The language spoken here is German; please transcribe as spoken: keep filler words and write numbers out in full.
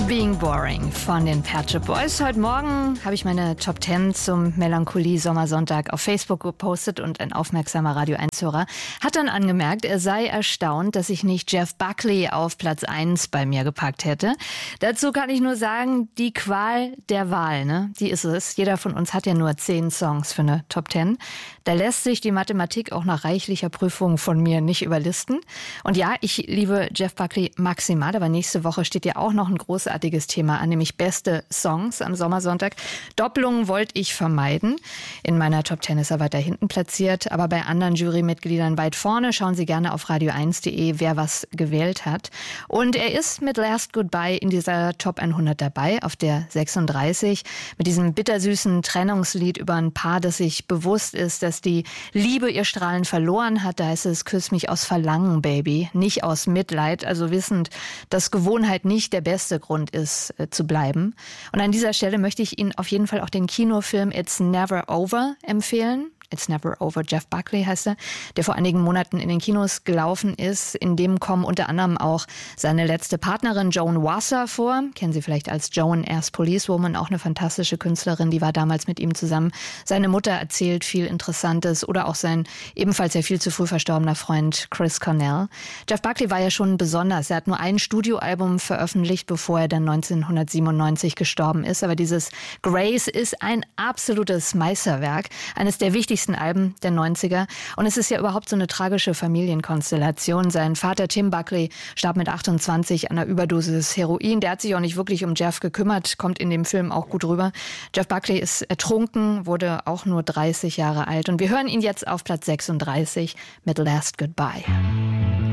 Being Boring von den Pet Shop Boys. Heute Morgen habe ich meine Top zehn zum Melancholie-Sommersonntag auf Facebook gepostet und ein aufmerksamer Radio eins-Hörer hat dann angemerkt, er sei erstaunt, dass ich nicht Jeff Buckley auf Platz eins bei mir gepackt hätte. Dazu kann ich nur sagen, die Qual der Wahl, ne? Die ist es. Jeder von uns hat ja nur zehn Songs für eine Top zehn. Da lässt sich die Mathematik auch nach reichlicher Prüfung von mir nicht überlisten. Und ja, ich liebe Jeff Buckley maximal, aber nächste Woche steht ja auch noch ein großartiges Thema an, nämlich beste Songs am Sommersonntag. Doppelungen wollte ich vermeiden. In meiner Top zehn ist er weiter hinten platziert, aber bei anderen Jurymitgliedern weit vorne. Schauen Sie gerne auf radio eins punkt de, wer was gewählt hat. Und er ist mit Last Goodbye in dieser Top hundert dabei, auf der sechsunddreißig, mit diesem bittersüßen Trennungslied über ein Paar, das sich bewusst ist, dass die Liebe ihr Strahlen verloren hat. Da heißt es, küss mich aus Verlangen, Baby, nicht aus Mitleid, also wissend, dass Gewohnheit nicht der beste Grund ist, äh, zu bleiben. Und an dieser Stelle möchte ich Ihnen auf jeden Fall auch den Kinofilm It's Never Over empfehlen. It's Never Over, Jeff Buckley heißt er, der vor einigen Monaten in den Kinos gelaufen ist. In dem kommen unter anderem auch seine letzte Partnerin Joan Wasser vor. Kennen Sie vielleicht als Joan as Policewoman, auch eine fantastische Künstlerin, die war damals mit ihm zusammen. Seine Mutter erzählt viel Interessantes oder auch sein ebenfalls ja viel zu früh verstorbener Freund Chris Cornell. Jeff Buckley war ja schon besonders. Er hat nur ein Studioalbum veröffentlicht, bevor er dann neunzehnhundertsiebenundneunzig gestorben ist. Aber dieses Grace ist ein absolutes Meisterwerk, eines der wichtigsten Alben der neunziger. Und es ist ja überhaupt so eine tragische Familienkonstellation. Sein Vater Tim Buckley starb mit achtundzwanzig an einer Überdosis Heroin. Der hat sich auch nicht wirklich um Jeff gekümmert, kommt in dem Film auch gut rüber. Jeff Buckley ist ertrunken, wurde auch nur dreißig Jahre alt. Und wir hören ihn jetzt auf Platz sechsunddreißig mit Last Goodbye.